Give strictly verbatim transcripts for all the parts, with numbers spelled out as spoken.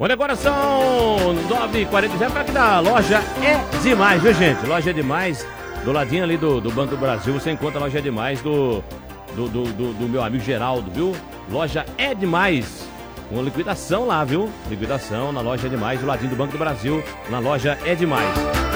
Olha, agora são nove e quarenta e sete para aqui da Loja É Demais, viu, gente? Loja É Demais, do ladinho ali do, do Banco do Brasil, você encontra a Loja É Demais do, do, do, do, do meu amigo Geraldo, viu? Loja É Demais, com liquidação lá, viu? Liquidação na Loja É Demais, do ladinho do Banco do Brasil, na Loja É Demais.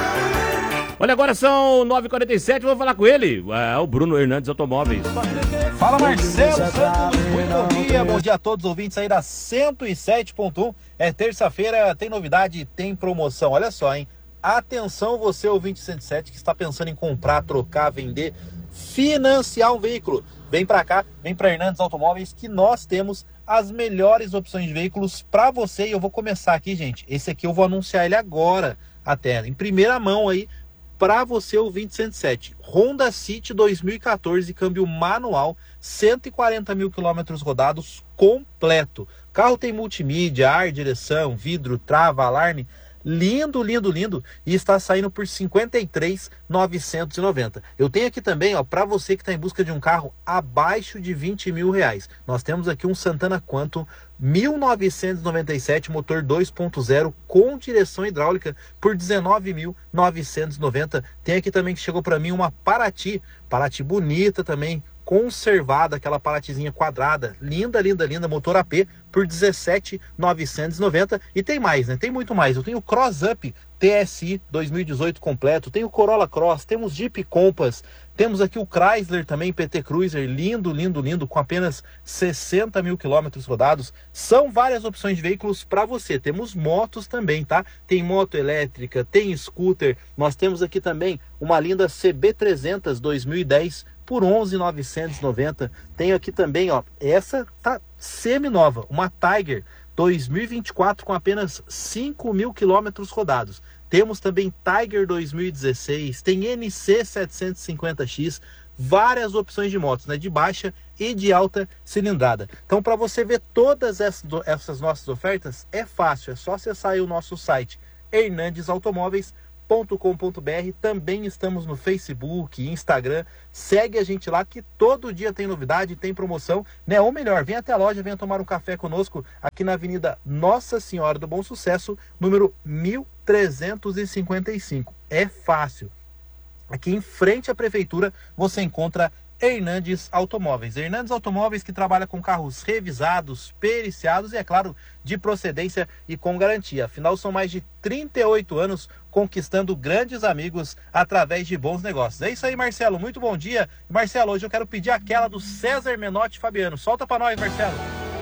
Olha, agora são nove e quarenta e sete, vou falar com ele, é o Bruno Hernandes Automóveis. Fala, Marcelo Santos, muito bom dia, bom dia a todos os ouvintes aí da cento e sete ponto um. É terça-feira, tem novidade, tem promoção, olha só, hein? Atenção você, ouvinte cento e sete, que está pensando em comprar, trocar, vender, financiar um veículo. Vem pra cá, vem pra Hernandes Automóveis, que nós temos as melhores opções de veículos para você. E eu vou começar aqui, gente, esse aqui eu vou anunciar ele agora, até em primeira mão aí, para você, ouvinte cento e sete, Honda City dois mil e quatorze, câmbio manual, cento e quarenta mil quilômetros rodados, completo. O carro tem multimídia, ar, direção, vidro, trava, alarme, lindo, lindo, lindo, e está saindo por cinquenta e três mil novecentos e noventa. Eu tenho aqui também, ó, para você que está em busca de um carro abaixo de vinte mil reais. Nós temos aqui um Santana Quantum mil novecentos e noventa e sete, motor dois ponto zero com direção hidráulica por dezenove mil novecentos e noventa. Tem aqui também que chegou para mim uma Paraty, Paraty bonita também, conservada, aquela Paratyzinha quadrada, linda, linda, linda, motor A P por dezessete mil novecentos e noventa. E tem mais, né? Tem muito mais. Eu tenho o Cross Up T S I dois mil e dezoito completo, tenho o Corolla Cross, temos Jeep Compass, temos aqui o Chrysler também, P T Cruiser, lindo, lindo, lindo, com apenas sessenta mil quilômetros rodados. São várias opções de veículos para você. Temos motos também, tá? Tem moto elétrica, tem scooter. Nós temos aqui também uma linda C B trezentos dois mil e dez por onze mil novecentos e noventa. Tenho aqui também, ó, essa tá semi-nova, uma Tiger dois mil e vinte e quatro com apenas cinco mil quilômetros rodados. Temos também Tiger dois mil e dezesseis, tem N C setecentos e cinquenta X, várias opções de motos, né, de baixa e de alta cilindrada. Então, para você ver todas essas, essas nossas ofertas, é fácil, é só acessar aí o nosso site hernandes automóveis ponto com ponto br. Também estamos no Facebook, Instagram. Segue a gente lá que todo dia tem novidade, tem promoção, né? Ou melhor, vem até a loja, venha tomar um café conosco aqui na Avenida Nossa Senhora do Bom Sucesso, número mil trezentos e cinquenta e cinco. É fácil. Aqui em frente à prefeitura você encontra Hernandes Automóveis. Hernandes Automóveis, que trabalha com carros revisados, periciados e, é claro, de procedência e com garantia. Afinal, são mais de trinta e oito anos conquistando grandes amigos através de bons negócios. É isso aí, Marcelo. Muito bom dia. Marcelo, hoje eu quero pedir aquela do César Menotti Fabiano. Solta para nós, Marcelo.